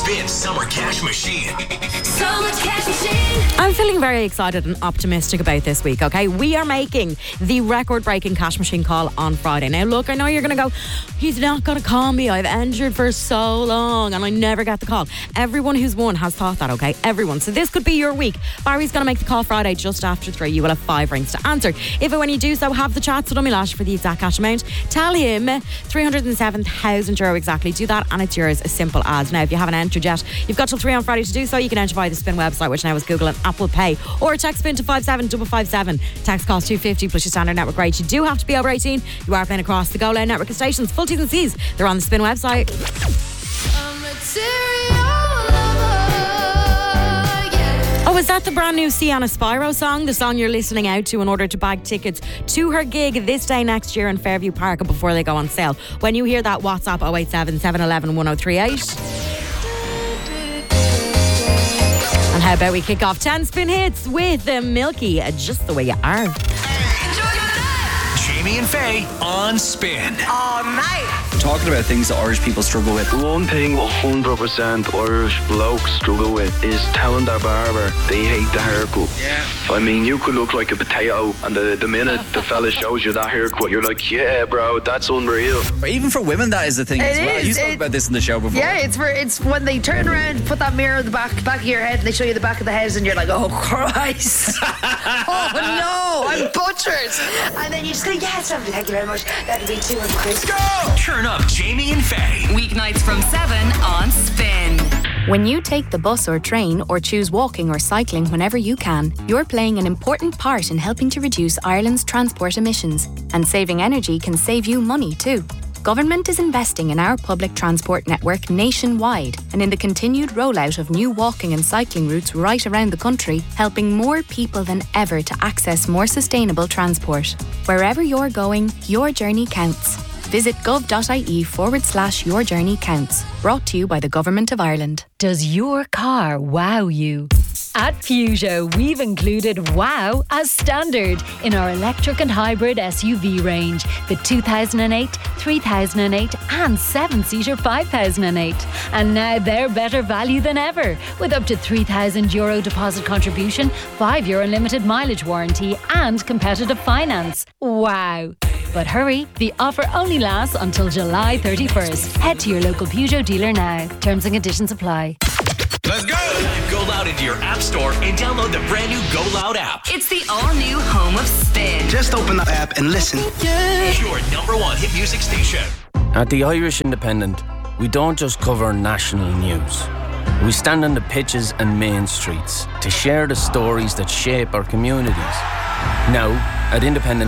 Spin Summer Cash Machine. Summer Cash Machine. I'm feeling very excited and optimistic about this week, okay? We are making the record-breaking cash machine call on Friday. Now, look, I know you're going to go, he's not going to call me. I've entered for so long and I never get the call. Everyone who's won has thought that, okay? Everyone. So this could be your week. Barry's going to make the call Friday just after 3. You will have 5 rings to answer. If and when you do so, have the chat to Dummy Lash for the exact cash amount. Tell him 307,000 euro exactly. Do that and it's yours, as simple as. Now, if you haven't entered yet, you've got till 3 on Friday to do so. You can enter via the Spin website, which now is Google and Apple Pay, or text Spin to 57557. Text cost $2.50 plus your standard network rate. You do have to be over 18. You are playing across the Go Loud network of stations. Full T's and C's, they're on the Spin website. Oh, is that the brand new Sienna Spyro song? The song you're listening out to in order to bag tickets to her gig this day next year in Fairview Park before they go on sale. When you hear that, WhatsApp 087 711 1038. And how about we kick off 10 Spin Hits with Milky, Just the Way You Are. Jamie and Faye on Spin. All night. Talking about things that Irish people struggle with. One thing 100% Irish blokes struggle with is telling their barber they hate the haircut. Yeah. I mean, you could look like a potato, and the minute the fella shows you that haircut, you're like, yeah, bro, that's unreal. But even for women, that is the thing as well. You spoke about this in the show before. Yeah, it's when they turn around, put that mirror in the back of your head, and they show you the back of the head, and you're like, oh Christ, oh no, I'm butchered. And then you just go, yes, lovely, thank you very much. That'll be 200 quid. Go! Turn up Jamie and Faye. Weeknights from 7 on Spin. When you take the bus or train or choose walking or cycling whenever you can, you're playing an important part in helping to reduce Ireland's transport emissions. And saving energy can save you money too. Government is investing in our public transport network nationwide and in the continued rollout of new walking and cycling routes right around the country, helping more people than ever to access more sustainable transport. Wherever you're going, your journey counts. Visit gov.ie/your journey counts. Brought to you by the Government of Ireland. Does your car wow you? At Peugeot, we've included wow as standard in our electric and hybrid SUV range. The 2008, 3008 and 7-seater 5008. And now they're better value than ever, with up to €3,000 deposit contribution, 5 year unlimited mileage warranty and competitive finance. Wow. But hurry, the offer only lasts until July 31st. Head to your local Peugeot dealer now. Terms and conditions apply. Let's go! Go Loud into your app store and download the brand new Go Loud app. It's the all-new home of Spin. Just open the app and listen. Your #1 hit music station. At the Irish Independent, we don't just cover national news. We stand on the pitches and main streets to share the stories that shape our communities. Now, at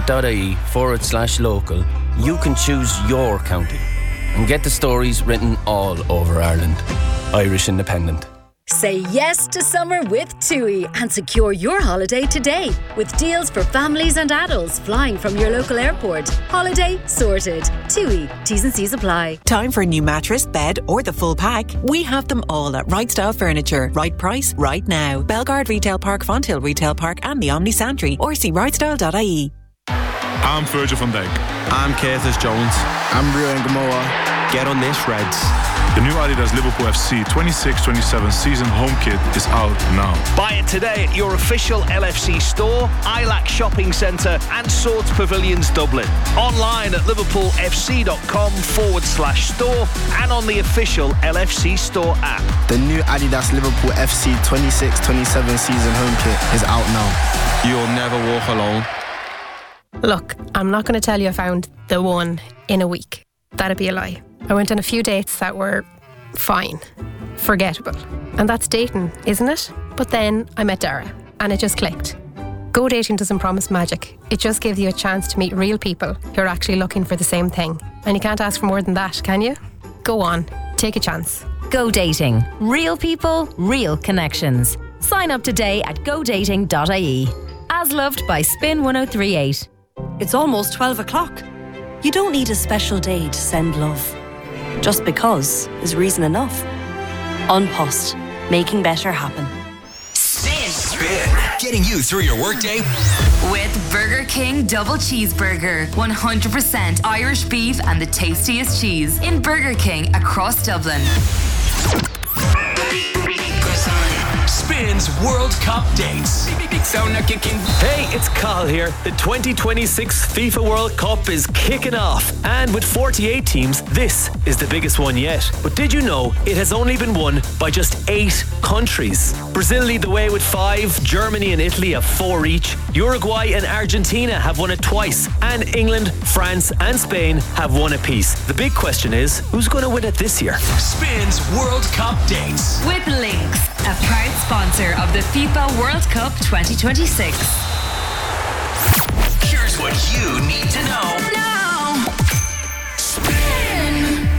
independent.ie/local, you can choose your county and get the stories written all over Ireland. Irish Independent. Say yes to summer with TUI and secure your holiday today with deals for families and adults flying from your local airport. Holiday sorted. TUI. T's and C's apply. Time for a new mattress, bed or the full pack? We have them all at Right Style Furniture. Right price, right now. Belgard Retail Park, Fonthill Retail Park and the Omni Santry, or see rightstyle.ie. I'm Virgil van Dijk. I'm Curtis Jones. I'm Brian Gamoa. Get on this, Reds. The new Adidas Liverpool FC 26-27 season home kit is out now. Buy it today at your official LFC store, ILAC Shopping Centre and Swords Pavilions Dublin. Online at liverpoolfc.com/store and on the official LFC store app. The new Adidas Liverpool FC 26-27 season home kit is out now. You'll never walk alone. Look, I'm not going to tell you I found the one in a week. That'd be a lie. I went on a few dates that were fine, forgettable. And that's dating, isn't it? But then I met Dara and it just clicked. Go dating doesn't promise magic. It just gives you a chance to meet real people who are actually looking for the same thing. And you can't ask for more than that, can you? Go on, take a chance. Go dating. Real people, real connections. Sign up today at godating.ie. As loved by Spin 1038. It's almost 12 o'clock. You don't need a special day to send love. Just because is reason enough. An Post, making better happen. Spin. Getting you through your workday. With Burger King Double Cheeseburger. 100% Irish beef and the tastiest cheese in Burger King across Dublin. World Cup dates. Hey, it's Carl here. The 2026 FIFA World Cup is kicking off. And with 48 teams, this is the biggest one yet. But did you know it has only been won by just 8 countries? Brazil lead the way with 5, Germany and Italy have 4 each, Uruguay and Argentina have won it twice, and England, France and Spain have 1 apiece. The big question is, who's going to win it this year? Spins World Cup dates. With Lynx, a proud sponsor of the FIFA World Cup 2026. Here's what you need to know. Now. Spin.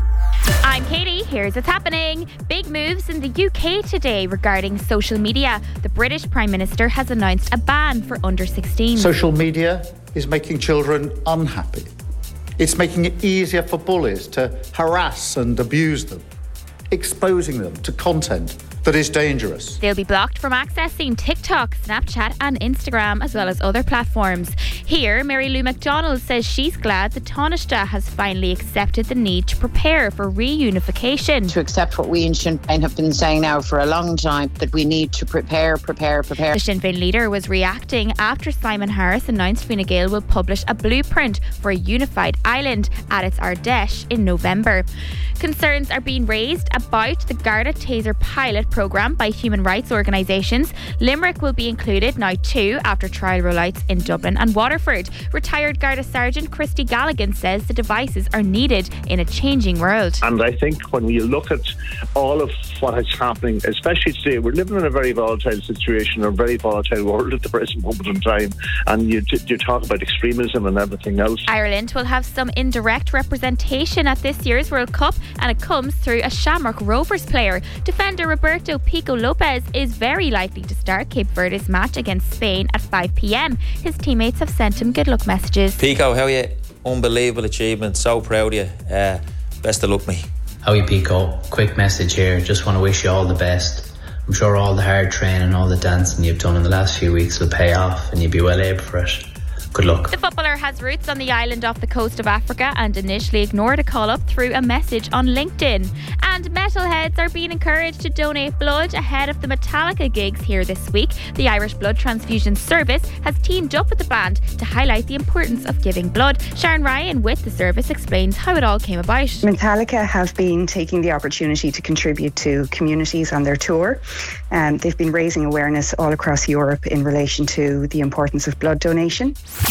I'm Katie. Here's what's happening. Big moves in the UK today regarding social media. The British Prime Minister has announced a ban for under 16. Social media is making children unhappy. It's making it easier for bullies to harass and abuse them, exposing them to content that is dangerous. They'll be blocked from accessing TikTok, Snapchat and Instagram, as well as other platforms. Here, Mary Lou McDonald says she's glad the Taoiseach has finally accepted the need to prepare for reunification. To accept what we in Sinn Féin have been saying now for a long time, that we need to prepare. The Sinn Féin leader was reacting after Simon Harris announced Fine Gael will publish a blueprint for a unified Ireland at its Ardèche in November. Concerns are being raised about the Garda Taser pilot programme by human rights organisations. Limerick will be included now too after trial rollouts in Dublin and Waterford. Retired Garda Sergeant Christy Galligan says the devices are needed in a changing world. And I think when we look at all of what is happening, especially today, we're living in a very volatile situation, a very volatile world at the present moment in time, and you talk about extremism and everything else. Ireland will have some indirect representation at this year's World Cup, and it comes through a Shamrock Rovers player. Defender Roberto Pico Lopez is very likely to start Cape Verde's match against Spain at 5 p.m. His teammates have sent him good luck messages. Pico, how are you? Unbelievable achievement, so proud of you. Best of luck, mate. How are you, Pico? Quick message here. Just want to wish you all the best. I'm sure all the hard training, all the dancing you've done in the last few weeks will pay off and you'll be well able for it. Good luck. The footballer has roots on the island off the coast of Africa and initially ignored a call-up through a message on LinkedIn. And metalheads are being encouraged to donate blood ahead of the Metallica gigs here this week. The Irish Blood Transfusion Service has teamed up with the band to highlight the importance of giving blood. Sharon Ryan with the service explains how it all came about. Metallica have been taking the opportunity to contribute to communities on their tour. They've been raising awareness all across Europe in relation to the importance of blood donation.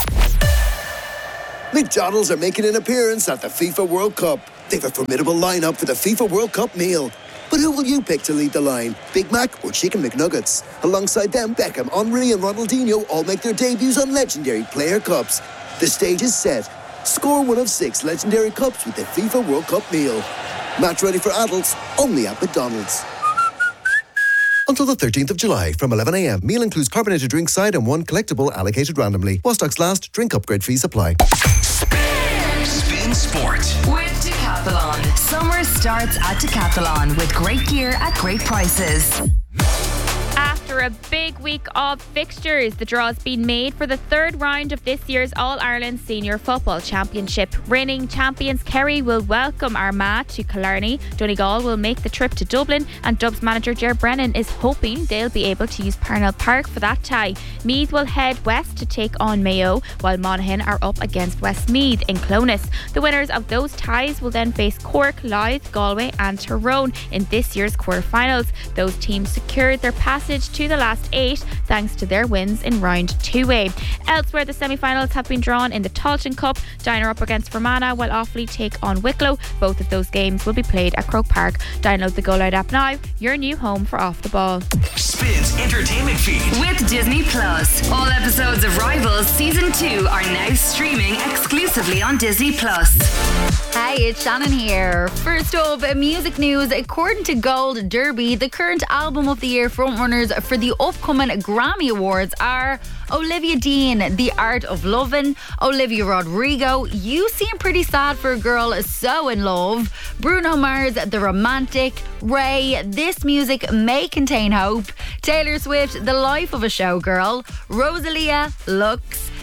McDonald's are making an appearance at the FIFA World Cup. They've a formidable lineup for the FIFA World Cup meal. But who will you pick to lead the line? Big Mac or Chicken McNuggets? Alongside them, Beckham, Henry and Ronaldinho all make their debuts on legendary player cups. The stage is set. Score one of 6 legendary cups with the FIFA World Cup meal. Match ready for adults, only at McDonald's. Until the 13th of July from 11 a.m. Meal includes carbonated drink side and 1 collectible allocated randomly. While stocks last, drink upgrade fees apply. Spin Sport. With Decathlon. Summer starts at Decathlon with great gear at great prices. After a big week of fixtures, the draw has been made for the 3rd round of this year's All-Ireland Senior Football Championship. Reigning champions Kerry will welcome Armagh to Killarney. Donegal will make the trip to Dublin, and Dubs manager Ger Brennan is hoping they'll be able to use Parnell Park for that tie. Meath will head west to take on Mayo, while Monaghan are up against Westmeath in Clones. The winners of those ties will then face Cork, Louth, Galway and Tyrone in this year's quarter-finals. Those teams secured their passage to the last 8 thanks to their wins in round 2A. Elsewhere, the semi-finals have been drawn in the Tailteann Cup. Down are up against Fermanagh, while Offaly take on Wicklow. Both of those games will be played at Croke Park. Download the Go Loud app now, your new home for Off the Ball. Spins entertainment feed with Disney Plus. All episodes of Rivals Season 2 are now streaming exclusively on Disney Plus. Hi, it's Shannon here. First up, music news. According to Gold Derby, the current album of the year frontrunners for the upcoming Grammy Awards are Olivia Dean, The Art of Lovin', Olivia Rodrigo, You Seem Pretty Sad for a Girl So in Love, Bruno Mars, The Romantic, Ray, This Music May Contain Hope, Taylor Swift, The Life of a Showgirl, Rosalia, Lux,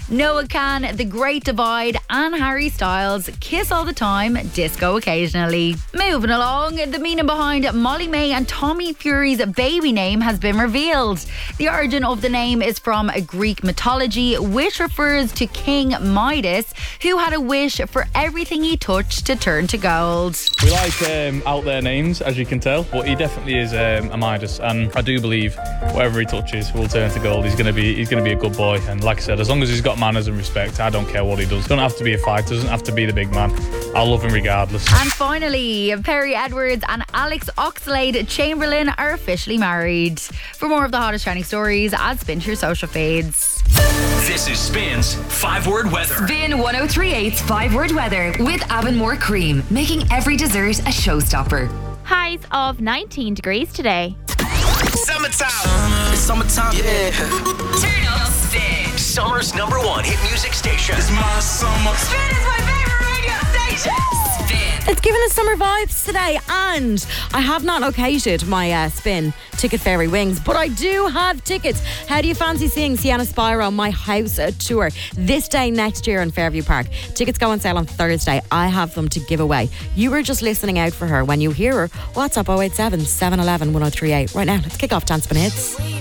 Noah Khan, The Great Divide, and Harry Styles, Kiss All the Time, Disco Occasionally. Moving along, the meaning behind Molly May and Tommy Fury's baby name has been revealed. The origin of the name is from Greek mythology, which refers to King Midas, who had a wish for everything he touched to turn to gold. We like out there names, as you can tell, but he definitely is a Midas, and I do believe whatever he touches will turn to gold. He's going to be a good boy, and like I said, as long as he's got manners and respect, I don't care what he does. Doesn't have to be a fighter, doesn't have to be the big man. I'll love him regardless. And finally, Perry Edwards and Alex Oxlade-Chamberlain are officially married. For more of the hottest trending stories, add Spin to your social feeds. This is Spin's 5-word weather. Spin 1038's 5-word weather with Avonmore Cream, making every dessert a showstopper. Highs of 19 degrees today. Summertime. It's summertime, yeah. Turn up Spin. Summer's #1 hit music station. It's my summer. Spin is my favorite radio station. Spin. It's giving us summer vibes today, and I have not located my Spin Ticket Fairy Wings, but I do have tickets. How do you fancy seeing Sienna Spyro, My House Tour, this day next year in Fairview Park? Tickets go on sale on Thursday. I have them to give away. You were just listening out for her. When you hear her, WhatsApp 087 711 1038. Right now, let's kick off Dance Spin Hits.